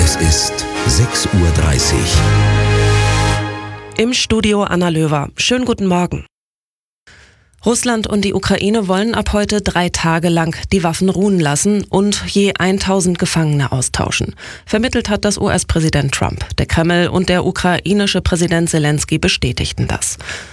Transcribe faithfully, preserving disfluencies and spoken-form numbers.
Es ist sechs Uhr dreißig. Im Studio Anna Löwer. Schönen guten Morgen. Russland und die Ukraine wollen ab heute drei Tage lang die Waffen ruhen lassen und je tausend Gefangene austauschen. Vermittelt hat das U S-Präsident Trump. Der Kreml und der ukrainische Präsident Selenskyj bestätigten das.